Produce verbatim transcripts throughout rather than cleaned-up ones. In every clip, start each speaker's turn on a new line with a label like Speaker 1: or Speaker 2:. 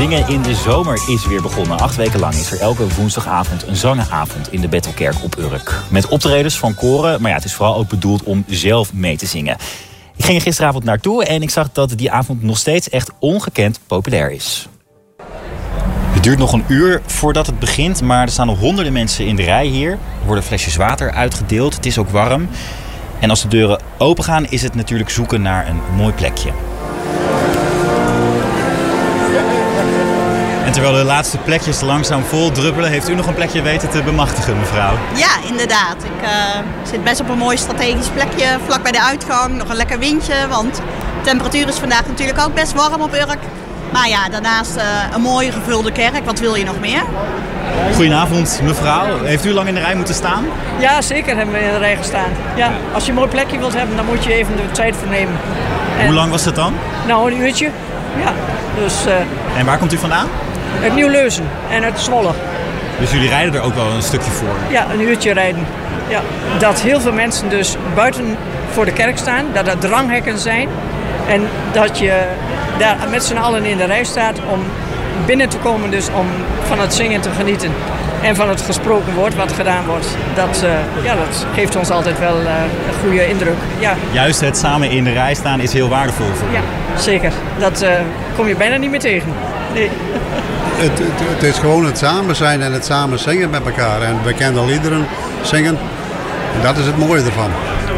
Speaker 1: Zingen in de zomer is weer begonnen. Acht weken lang is er elke woensdagavond een zangenavond in de Bethelkerk op Urk. Met optredens van koren, maar ja, het is vooral ook bedoeld om zelf mee te zingen. Ik ging er gisteravond naartoe en ik zag dat die avond nog steeds echt ongekend populair is. Het duurt nog een uur voordat het begint, maar er staan nog honderden mensen in de rij hier. Er worden flesjes water uitgedeeld, het is ook warm. En als de deuren open gaan, is het natuurlijk zoeken naar een mooi plekje. En terwijl de laatste plekjes langzaam vol druppelen, heeft u nog een plekje weten te bemachtigen, mevrouw?
Speaker 2: Ja, inderdaad. Ik uh, zit best op een mooi strategisch plekje, vlak bij de uitgang. Nog een lekker windje, want de temperatuur is vandaag natuurlijk ook best warm op Urk. Maar ja, daarnaast uh, een mooie gevulde kerk. Wat wil je nog meer?
Speaker 1: Goedenavond, mevrouw. Heeft u lang in de rij moeten staan?
Speaker 3: Ja, zeker hebben we in de rij gestaan. Ja, als je een mooi plekje wilt hebben, dan moet je even de tijd voor nemen. En,
Speaker 1: hoe lang was het dan?
Speaker 3: Nou, een uurtje. Ja, dus, uh,
Speaker 1: en waar komt u vandaan?
Speaker 3: Uit Nieuw-Leuzen en uit Zwolle.
Speaker 1: Dus jullie rijden er ook wel een stukje voor?
Speaker 3: Ja, een uurtje rijden. Ja. Dat heel veel mensen dus buiten voor de kerk staan, dat er dranghekken zijn. En dat je daar met z'n allen in de rij staat om binnen te komen, dus om van het zingen te genieten. En van het gesproken woord wat gedaan wordt. Dat, uh, ja, dat geeft ons altijd wel uh, een goede indruk. Ja.
Speaker 1: Juist het samen in de rij staan is heel waardevol voor u.
Speaker 3: Ja, zeker. Dat uh, kom je bijna niet meer tegen. Nee.
Speaker 4: Het, het, het is gewoon het samen zijn en het samen zingen met elkaar. En bekende liederen zingen. En dat is het mooie ervan.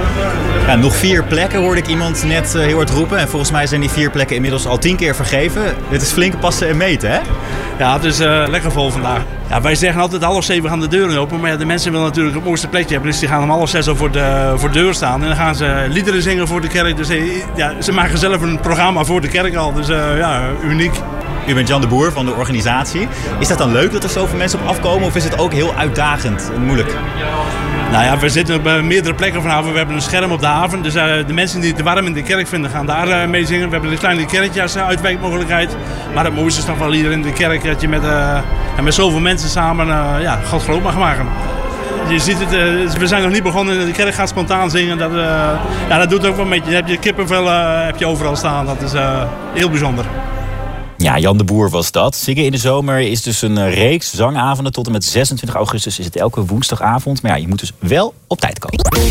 Speaker 1: Ja, nog vier plekken hoorde ik iemand net uh, heel hard roepen. En volgens mij zijn die vier plekken inmiddels al tien keer vergeven. Dit is flink passen en meten, hè?
Speaker 5: Ja, het is uh, lekker vol vandaag. Ja, wij zeggen altijd half zeven gaan de deuren open. Maar ja, de mensen willen natuurlijk het mooiste plekje hebben. Dus die gaan om half zes al voor de, voor de deur staan. En dan gaan ze liederen zingen voor de kerk. Dus ja, ze maken zelf een programma voor de kerk al. Dus uh, ja, uniek.
Speaker 1: U bent Jan de Boer van de organisatie. Is dat dan leuk dat er zoveel mensen op afkomen? Of is het ook heel uitdagend en moeilijk?
Speaker 5: Nou ja, we zitten op meerdere plekken vanavond. We hebben een scherm op de haven. Dus uh, de mensen die het te warm in de kerk vinden, gaan daar uh, mee zingen. We hebben een kleine kerkje als uh, uitwijkmogelijkheid. Maar het mooiste is nog wel hier in de kerk. Dat je met, uh, en met zoveel mensen samen uh, ja, God groot mag maken. Je ziet het, uh, we zijn nog niet begonnen. De kerk gaat spontaan zingen. Dat, uh, ja, dat doet ook wel een beetje. Dan heb je kippenvel uh, heb je overal staan. Dat is uh, heel bijzonder.
Speaker 1: Ja, Jan de Boer was dat. Zingen in de zomer is dus een reeks zangavonden. Tot en met zesentwintig augustus is het elke woensdagavond. Maar ja, je moet dus wel op tijd komen.